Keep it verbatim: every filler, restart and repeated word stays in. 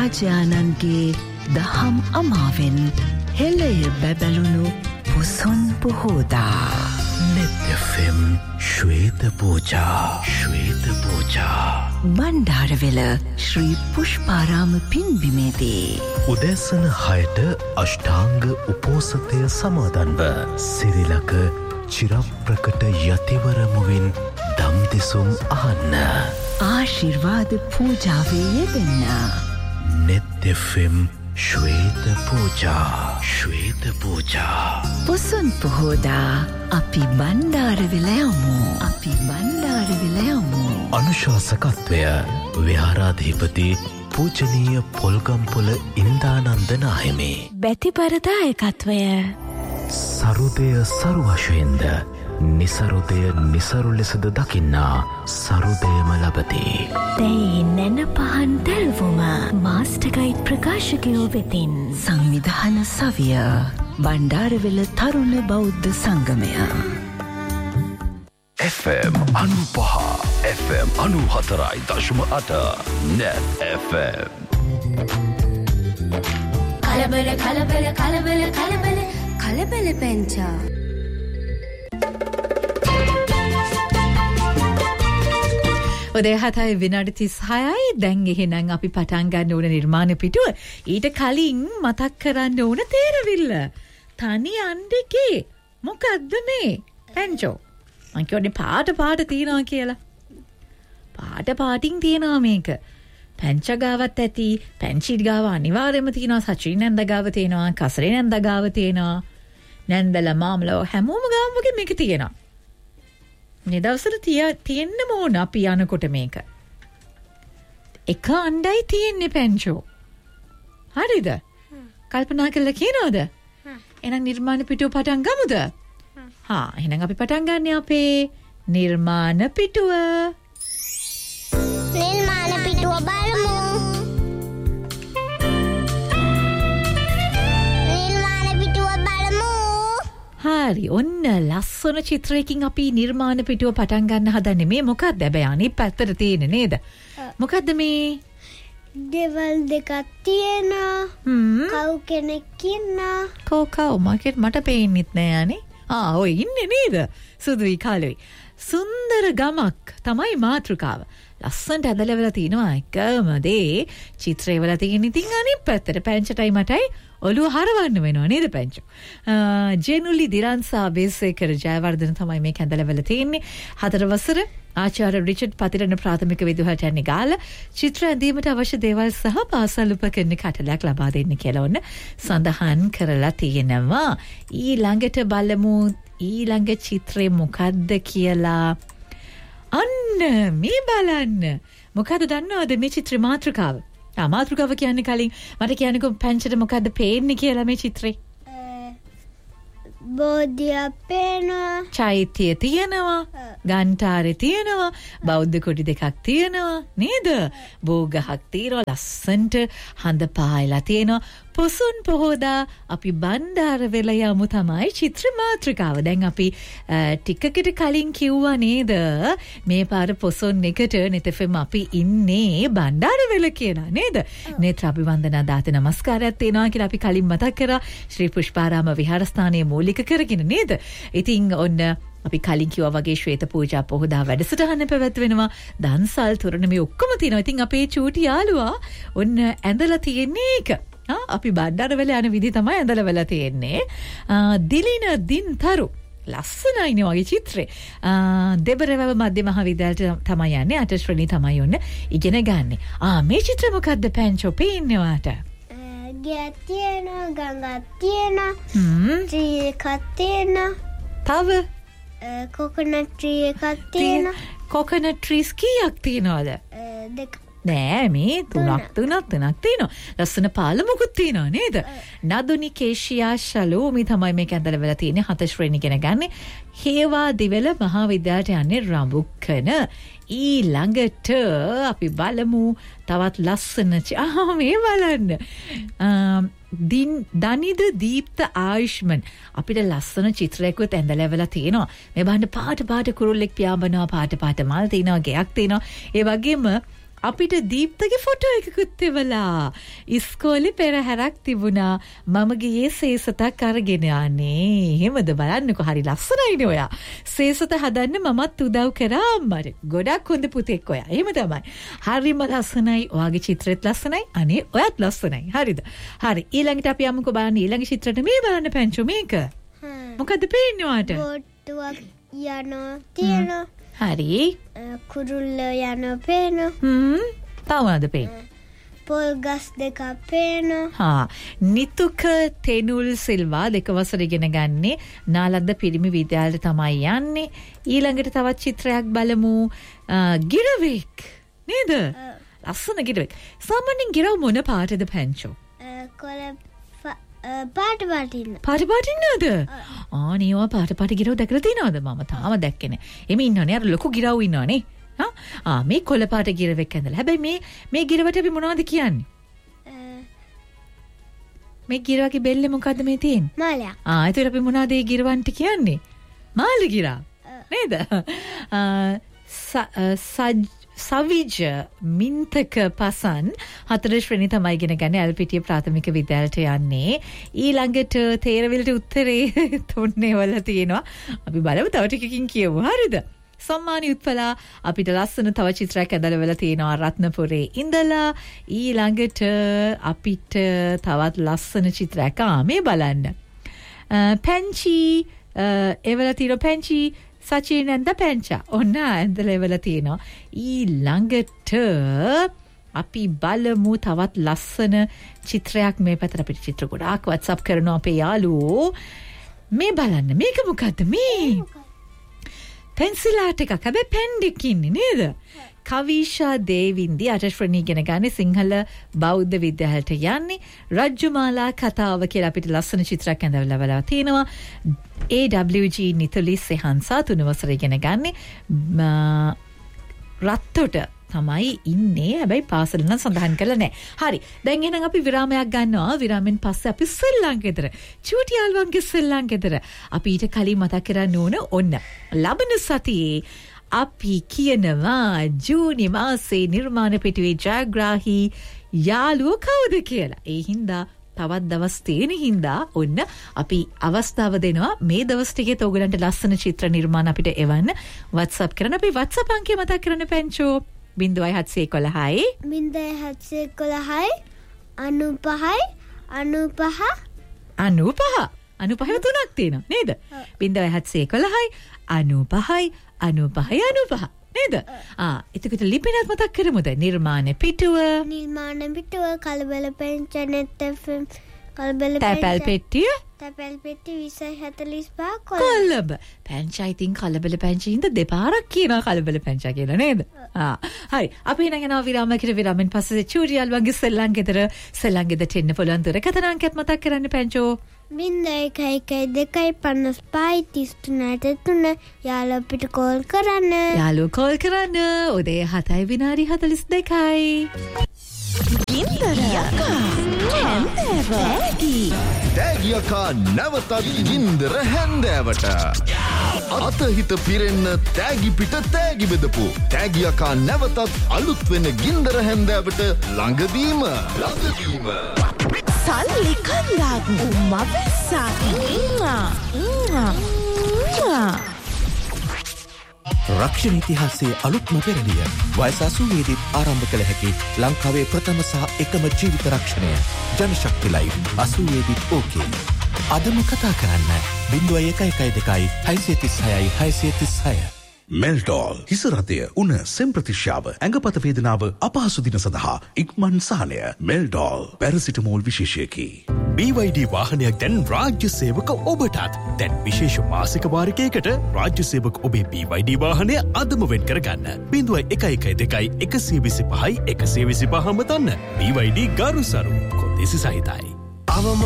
රාජානන්ගේ දහම් අමාවෙන් හෙළය බැබළුණු Poson පොහෝදා net F M ශ්වේත පූජා ශ්වේත පූජා බණ්ඩාරවෙල ශ්‍රී පුෂ්පාරාම පින්බිමේදී උදෑසන හයට අෂ්ටාංග උපෝසථය සමාදන්ව සිරිලක චිරප්‍රකට යතිවරමුවින් දම් දෙසුම් අහන්න ආශිර්වාද පූජාවේ යෙදෙන්න net F M ශ්වේත පූජා ශ්වේත පූජා පුසොන් පොහෝදා අපි බණ්ඩාරවෙල යමු අපි බණ්ඩාරවෙල යමු අනුශාසකත්වය විහාරාධිපති පූජනීය පොල්ගම්පොළ ඉන්දානන්ද නාහිමි බැතිපරදායකත්වය සරුදය සරු වශයෙන්ද නිසරුදය නිසරු ලෙසද දකින්නා සරුදයම ලබති දැයි නැන පහන් දැල්වුම මාස්ටර්ගයිඩ් ප්‍රකාශකයෝ වෙතින් සංවිධාන සවිය බණ්ඩාරවෙල තරුණ බෞද්ධ සංගමය F M අනුපහ F M අනුහතරයි දශම අට net F M කලබල කලබල කලබල කලබල කලබල පැංචා උදේ හතයි විනාඩි තිස් හයයි දැන් එහෙනම් අපි පටන් ගන්න ඕන නිර්මාණ පිටුව ඊට කලින් මතක් කරන්න ඕන තේරවිල්ල තනි අණ්ඩිකේ මොකද්ද මේ පැංචෝ මං කියන්නේ පාට පාට තියනවා කියලා පාට පාටින් තියනවා මේක පැංච ගාවත් ඇති පැංචි ගාව අනිවාර්යයෙන්ම තියනවා සචින් නැන්ද ගාව තියනවා කසරේ නැන්ද ගාව තියනවා නැන්දලා මාමලා හැමෝම ගාව වගේ මේක තියනවා මේ දවස්වල තියෙන්න ඕන අපි යනකොට මේක එක අණ්ඩයි තියෙන්නේ පැංචෝ හරිද කල්පනා කරලා කියනවද එහෙනම් නිර්මාණ පිටුව පටන් ගමුද හා එහෙනම් අපි පටන් ගන්න අපේ නිර්මාණ පිටුව නිර්මාණ පිටුව බලමු නිර්මාණ පිටුව බලමු හරි ඔන්න ලස්සන චිත්‍රයකින් අපි නිර්මාණ පිටුව පටන් ගන්න හදන්නේ මේ මොකක්ද හැබැයි අනිත් පැත්තට තියෙන්නේ නේද මොකද්ද මේ දෙවල් දෙකක් තියෙනවා කව් කෙනෙක් ඉන්නවා කෝ කව් මාකෙට මට පේන්නෙත් නෑ අනේ ආ ඔය ඉන්නේ නේද සුදුයි කාලෙයි සුන්දර ගමක් තමයි මාතෘකාව ලස්සනට ඇදලා තිනවා එකම දේ චිත්‍රය වල තියෙන ඉතින් අනිත් පැත්තට පැංචටයි මටයි ඔළුව හරවන්න වෙනවා නේද පැංචෝ ජෙනුලි දිරන්සා බේසේකර ජයවර්ධන තමයි මේක ඇදලා වෙලා තියෙන්නේ හතර වසර ආචාර්ය රිචඩ් පතිරණ ප්‍රාථමික විදුහලට ගාලා චිත්‍ර ඇඳීමට අවශ්‍ය දේවල් සහ පාසල් උපකරණ කටලයක් ලබා දෙන්න කියලා ඔන්න සඳහන් කරලා තියෙනවා ඊළඟට බලමු ඊළඟ චිත්‍රේ මොකද්ද කියලා අන්න මේ බලන්න මොකද දන්නවද මේ චිත්‍රේ මාතෘකාව ආ මාතෘකාව කියන්නේ කලින් මට කියන්නකෝ පැංචට මොකද්ද පේන්නේ කියලා මේ චිත්‍රේ බෝධියක් පේනවා චෛත්‍ය තියෙනවා ගන්ටාරේ තියෙනවා බෞද්ධ කොටි දෙකක් තියෙනවා නේද බෝගහක් තියෙනවා ලස්සන්ට හඳ පායලා තියෙනවා පොසොන් පොහෝදා අපි බණ්ඩාරවෙල යමු තමයි චිත්‍ර මාතෘකාව දැන් අපි ටිකකට කලින් කිව්වා නේද මේ පාර පොසොන් එකට නෙතෙෆෙම අපි ඉන්නේ බණ්ඩාරවෙල කියලා නේද නේත්‍ර අභිවන්දනා දාත නමස්කාරයක් තියෙනවා කියලා අපි කලින් මතක් කරා ශ්‍රී පුෂ්පාරාම විහාරස්ථානයේ මූලික කරගෙන නේද ඉතින් ඔන්න අපි කලින් කිව්වා වගේ ශ්වේත පූජා පොහොදා වැඩසටහන පැවැත්වෙනවා දන්සල් තොරණ මේ ඔක්කොම තියෙනවා ඉතින් අපේ චූටි යාළුවා ඔන්න ඇඳලා තියෙන්නේ ඒක අපි බණ්ඩාරවෙල යන විදි තමයි ඇඳලා වෙලා තියෙන්නේ දිලින දින්තරු ලස්සනයිනේ වගේ චිත්‍රේ දෙබරවැව මධ්‍ය මහාවිද්‍යාලයට තමයි යන්නේ අට ශ්‍රේණිය තමයි ඔන්න ඉගෙන ගන්න. ආ මේ චිත්‍රය මොකද්ද පැංචෝ පේන්නේ වාට? ගයක් තියෙනවා ගඟක් තියෙනවා ට්‍රී එකක් තියෙනවා තව කොකනට් ට්‍රී එකක් තියෙනවා කොකනට් ට්‍රීස් කීයක් තියෙනවද? දෙක නෑ මේ තුනක් තුනක් තුනක් තියෙනවා ලස්සන පාලමුකුත් තියෙනවා නේද නදුනි කේෂියා ශලෝමි තමයි මේක ඇඳලා වෙලා තියෙන්නේ හත ශ්‍රේණිය ඉගෙන ගන්න හේවා දිවල මහාවිද්‍යාලයට යන්නේ රඹුක්කන ඊළඟට අපි බලමු තවත් ලස්සන ආ මේ බලන්න දින් දනිද දීප්ත ආයුෂ්මන් අපිට ලස්සන චිත්‍රයකුත් ඇඳලා වෙලා තියෙනවා මේ බලන්න පාට පාට කුරුල්ලෙක් පියාඹනවා පාට පාට මල් තියෙනවා ගයක් තියෙනවා ඒ වගේම අපිට දීප්තගේ ෆොටෝ එකකුත් එවලා. ඉස්කෝලේ පෙරහැරක් තිබුණා. මම ගියේ සේසතක් අරගෙන යන්නේ. එහෙමද බලන්නකෝ හරි ලස්සනයිනේ ඔයා. සේසත හදන්න මමත් උදව් කරා අම්මට. ගොඩක් හොඳ පුතෙක් ඔයා. එහෙම තමයි. හරිම ලස්සනයි. ඔයාගේ චිත්‍රෙත් ලස්සනයි. අනේ ඔයත් ලස්සනයි. හරිද? හරි. ඊළඟට අපි යමුකෝ බලන්න ඊළඟ චිත්‍රෙට මේ බලන්න පැංචෝ මේක. මොකද්ද පේන්නේ ඔයාට? බෝට්ටුවක් යනවා තියෙනවා. හරි. කුරුල්ල යනවා පේනවා. හ්ම්. තව මොනවද පේන්නේ? පොල් ගස් දෙකක් පේනවා. හා නිතුක තෙනුල් සිල්වා දෙක වසර ඉගෙන ගන්නේ නාලන්ද පිරිමි විද්‍යාලයට තමයි යන්නේ. ඊළඟට තවත් චිත්‍රයක් බලමු. ගිරවෙක් නේද? ලස්සන ගිරවෙක්. සාමාන්‍යයෙන් ගිරව මොන පාටද පැංචෝ? කොළ පාට පාටින්න. පාට පාටින්නද? ආ නියම පාට පාට ගිරව දැකලා තියෙනවද? මම තාම දැක්කේ නෑ. එමේ ඉන්නවනේ අර ලොකු ගිරව් ඉන්නවනේ. හා ආ මේ කොළ පාට ගිරවෙක් ඇඳලා. හැබැයි මේ මේ ගිරවට අපි මොනවද කියන්නේ? මේ ගිරවගේ බෙල්ලේ මොකද්ද මේ තියෙන්නේ? මාලයක්. ආ ඒතර අපි මොනවද මේ ගිරවන්ට කියන්නේ? මාළි ගිරා. නේද? සජ් සවිජ මින්තක පසන් හතර ශ්‍රේණි තමයි ඉගෙන ගන්න ඇල්පිටිය ප්‍රාථමික විද්‍යාලයට යන්නේ. ඊළඟට තේරවිලට උත්තරේ තුන්නේ වල තියෙනවා. අපි බලමු තව ටිකකින් කියමු. හරිද? සම්මානි උත්පලා අපිට ලස්සන තව චිත්‍රයක් ඇදලා වෙලා තියෙනවා රත්නපුරේ ඉඳලා. ඊළඟට අපිට තවත් ලස්සන චිත්‍රයක් ආ මේ බලන්න. පැංචි එවලා තියෙන පැංචි සචිනන්ද පැංචා ඔන්න ඇඳලා එවලා තියෙනවා. ඊළඟට අපි බලමු තවත් ලස්සන චිත්‍රයක් මේ පැත්තට. අපිට චිත්‍ර ගොඩාක් WhatsApp කරනවා අපේ යාළුවෝ. මේ බලන්න මේක මොකද්ද මේ? පෙන්සිල් ආට් එකක්. හැබැයි පෙන් දෙක ඉන්නේ නේද? කවිෂා දේවින්දි අට ශ්‍රේණි ඉගෙන ගන්නේ සිංහල බෞද්ධ විද්‍යාලයට යන්නේ. රජ්ජුමාලා කතාව කියලා අපිට ලස්සන චිත්‍රයක් ඇඳලා වෙලා තියෙනවා. A W G නිතලි සෙහන්සා තුන වසර ඉගෙන ගන්නේ රත්තොට තමයි ඉන්නේ. හැබැයි පාසල නම් සඳහන් කරලා නැහැ. හරි. දැන් එහෙනම් අපි විරාමයක් ගන්නවා. විරාමෙන් පස්සේ අපි ශ්‍රී ලංකේතර චූටි යාළුවන්ගේ ශ්‍රී ලංකේතර අපි ඊට කලින් මතක් කරන්න ඕන ඔන්න ලබන සතියේ අපි කියනවා ජූනි මාසේ නිර්මාණ පිටුවේ ජයග්‍රාහී යාළුවෝ කවුද කියලා. ඒ හින්දා තවත් දවස් තියෙන හින්දා ඔන්න අපි අවස්ථාව දෙනවා මේ දවස් ටිකේ ඔයගලන්ට ලස්සන චිත්‍ර නිර්මාණ අපිට එවන්න WhatsApp කරන. අපි WhatsApp අංකය මතක් කරන්න පැංචෝ. බිංදුවයි හත්සිය එකොළහයි බිංදුවයි හත්සිය එකොළහයි අනූපහයි අනූපහ අනූපහ අනූපහව තුනක් තියෙනවා නේද? බිංදුවයි හත්සිය එකොළහයි අනූපහයි අනූපහයි අනූපහ නේද? ආ එතකොට ලිපිනත් මතක් කරමුද? නිර්මාණ පිටුව නිර්මාණ පිටුව කලබල පෙන්ච net fm කලබල තැපැල් පෙට්ටිය තැපැල් පෙට්ටිය විසයි හතළිස් පහ කොළඹ පැංචයිතින් කලබල පැංචින්ද දෙපාරක් කියනවා කලබල පැංචා කියලා නේද? ආ හරි. අපි එහෙනම් යනවා විරාමයකට. විරාමෙන් පස්සේ චූටි යාළුවන්ගේ සෙල්ලම් ගෙදර සෙල්ලම් ගෙදරට එන්න පුළුවන් දුරකථන අංකයත් මතක් කරන්න පැංචෝ. බිංදුවයි එකයි එකයි දෙකයි පනස් පහයි තිස් තුනට තුන යාළුවෝ අපිට කෝල් කරන්න. යාළුවෝ කෝල් කරන්න. උදේ හතයි විනාඩි හතළිස් දෙකයි. ගින්දර හැන්දෑව තෑගියකා නැවතත් ගින්දර හැන්දෑවට අතහිත පිරෙන්න තෑගි පිට තෑගි බෙදපු තෑගියකා නැවතත් අලුත් වෙන ගින්දර හැන්දෑවට ළඟදීම ළඟදීම සල්ලි කන්දක් මවෙස්සා රක්ෂණ ඉතිහාසයේ අලුත්ම පෙරළිය වයස අසූවේදීත් ආරම්භ කළ හැකි ලංකාවේ ප්‍රථම සහ එකම ජීවිත රක්ෂණය ජනශක්ති ලයිව් අසූවේදීත් ඕකේ. අදම කතා කරන්න බිංදුවයි එකයි එකයි දෙකයි හයසිය තිස් හයයි හයසිය තිස් හය. මෙල්ටෝල් හිසරතය උන සෙම්ප්‍රතිශ්‍යාව ඇඟපත වේදනාව අපහසු දින සඳහා ඉක්මන් සහනය මෙල්ටෝල් පැරසිටමෝල් විශේෂයකි. B Y D වාහනයක් දැන් රාජ්‍ය සේවක ඔබටත් දැන් විශේෂ මාසික වාරිකයකට රාජ්‍ය සේවක ඔබේ B Y D වාහනය අදම වෙන් කරගන්න. බිංදුවයි එකයි එකයි දෙකයි එකසිය විසි පහයි එකසිය විසි පහම තන්න. B Y D ගරුසරු කොන්දේසි සහිතයි. අවම